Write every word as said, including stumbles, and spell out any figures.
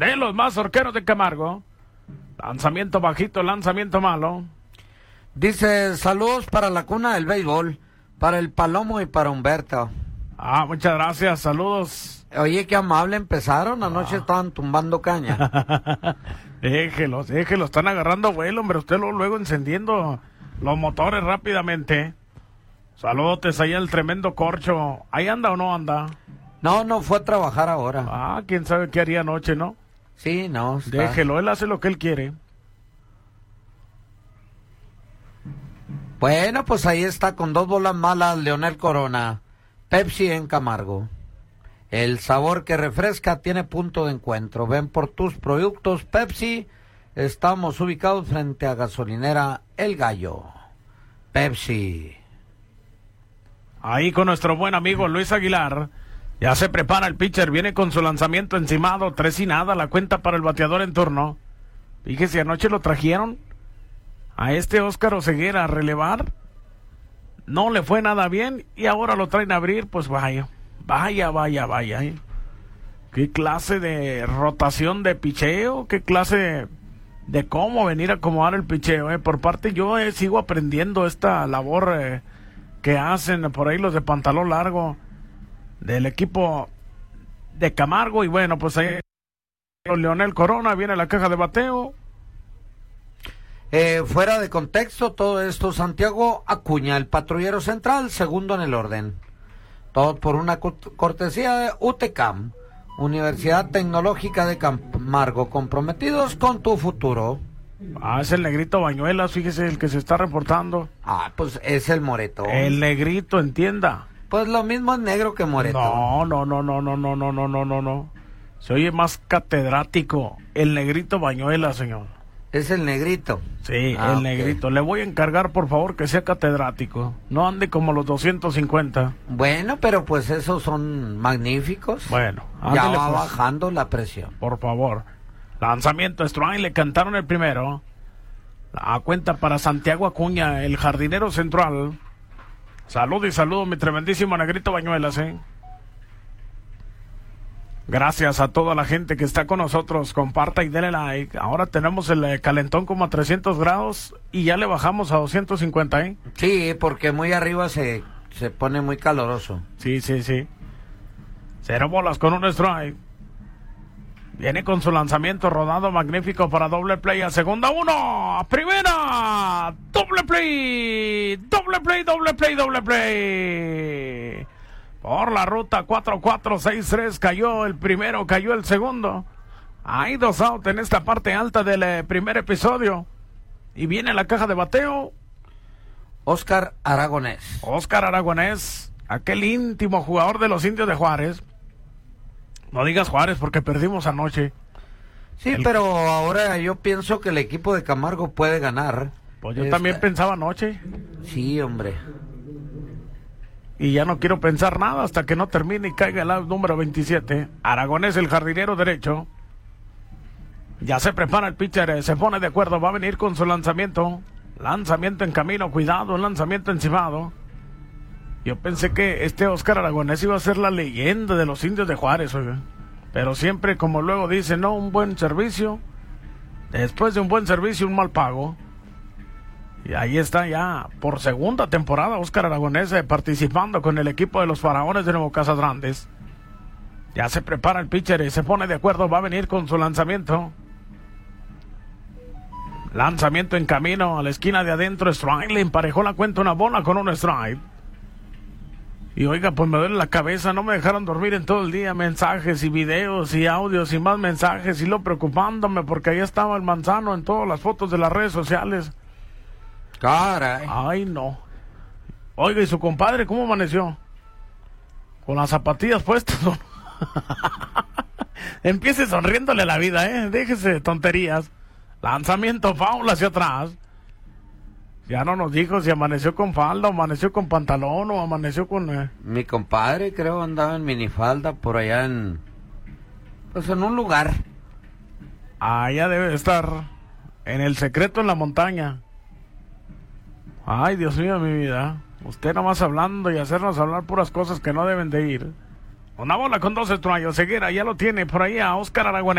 de los mazorqueros de Camargo. Lanzamiento bajito, lanzamiento malo. Dice, saludos para la cuna del béisbol, para el Palomo y para Humberto. Ah, muchas gracias, saludos. Oye, qué amable empezaron, anoche ah. estaban tumbando caña. Déjelos, déjelos, están agarrando vuelo, hombre, usted luego, luego encendiendo los motores rápidamente. Saludos ahí al tremendo Corcho. ¿Ahí anda o no anda? No, no fue a trabajar ahora. Ah, quién sabe qué haría anoche, ¿no? Sí, no. Está... Déjelo, él hace lo que él quiere. Bueno, pues ahí está con dos bolas malas Leonel Corona. Pepsi en Camargo. El sabor que refresca tiene punto de encuentro. Ven por tus productos Pepsi. Estamos ubicados frente a gasolinera El Gallo. Pepsi. Ahí con nuestro buen amigo Luis Aguilar. Ya se prepara el pitcher, viene con su lanzamiento encimado, tres y nada, la cuenta para el bateador en turno. Fíjese, anoche lo trajeron a este Óscar Oseguera a relevar. No le fue nada bien y ahora lo traen a abrir, pues vaya, vaya, vaya, vaya. ¿eh? ¿Qué clase de rotación de picheo? ¿Qué clase de, de cómo venir a acomodar el picheo? ¿eh? Por parte yo eh, sigo aprendiendo esta labor eh, que hacen por ahí los de pantalón largo del equipo de Camargo. Y bueno, pues ahí Leonel Corona viene a la caja de bateo. Eh, fuera de contexto todo esto, Santiago Acuña, el patrullero central, segundo en el orden. Todo por una cortesía de U T C A M, Universidad Tecnológica de Camargo, comprometidos con tu futuro. Ah, es el negrito Bañuelas, fíjese, el que se está reportando. Ah, pues es el Moreto. El negrito, entienda. Pues lo mismo es negro que Moreto. No, no, no, no, no, no, no, no, no, no, no. Se oye más catedrático. El negrito Bañuelas, señor. Es el negrito. Sí, ah, el okay. negrito. Le voy a encargar, por favor, que sea catedrático. No ande como los doscientos cincuenta. Bueno, pero pues esos son magníficos. Bueno. Ya va pues, bajando la presión. Por favor. Lanzamiento strike, le cantaron el primero. La cuenta para Santiago Acuña, el jardinero central. Salud y saludo, mi tremendísimo negrito Bañuelas, ¿eh? Gracias a toda la gente que está con nosotros. Comparta y denle like. Ahora tenemos el eh, calentón como a trescientos grados y ya le bajamos a doscientos cincuenta, ¿eh? Sí, porque muy arriba se, se pone muy caloroso. Sí, sí, sí. Cero bolas con un strike. Viene con su lanzamiento rodado magnífico para doble play a segunda, uno, a primera, doble play, doble play, doble play, doble play. Por la ruta cuatro cuatro seis tres cayó el primero, cayó el segundo. Hay dos out en esta parte alta del eh, primer episodio. Y viene la caja de bateo. Óscar Aragonés. Óscar Aragonés, aquel íntimo jugador de los Indios de Juárez. No digas Juárez porque perdimos anoche. Sí, el... pero ahora yo pienso que el equipo de Camargo puede ganar. Pues yo Esta... también pensaba anoche. Sí, hombre. Y ya no quiero pensar nada hasta que no termine y caiga el out número veintisiete. Aragonés, el jardinero derecho. Ya se prepara el pitcher, se pone de acuerdo, va a venir con su lanzamiento. Lanzamiento en camino, cuidado, lanzamiento encimado. Yo pensé que este Óscar Aragonés iba a ser la leyenda de los Indios de Juárez, oiga. Pero siempre, como luego dice, no, un buen servicio. Después de un buen servicio, un mal pago. Y ahí está ya, por segunda temporada, Óscar Aragonés eh, participando con el equipo de los Faraones de Nuevo Casas Grandes. Ya se prepara el pitcher y se pone de acuerdo, va a venir con su lanzamiento. Lanzamiento en camino a la esquina de adentro, strike, le emparejó la cuenta una bola con un strike. Y oiga, pues me duele la cabeza, no me dejaron dormir en todo el día, mensajes y videos y audios y más mensajes y lo preocupándome porque ahí estaba el Manzano en todas las fotos de las redes sociales. Caray. Ay, no. Oiga, ¿y su compadre cómo amaneció? Con las zapatillas puestas. Empiece sonriéndole la vida, ¿eh? Déjese de tonterías. Lanzamiento foul hacia atrás. Ya no nos dijo si amaneció con falda, o amaneció con pantalón, o amaneció con... Eh... Mi compadre creo andaba en minifalda por allá en... Pues en un lugar. Allá debe estar. En el secreto en la montaña. Ay, Dios mío, mi vida. Usted nomás hablando y hacernos hablar puras cosas que no deben de ir. Una bola con dos estrellas. Ceguera ya lo tiene por ahí a Óscar Aragonés.